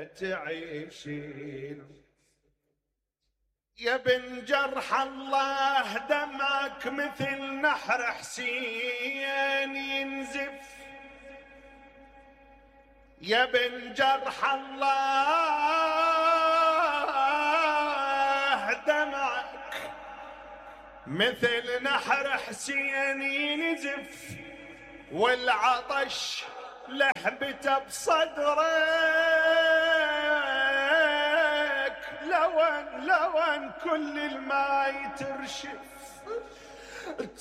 تعيشين. يا بن جرح الله دمك مثل نحر حسين ينزف، يا بن جرح الله دمك مثل نحر حسين ينزف، والعطش لهبته بصدرك لون كل الماي ترشف.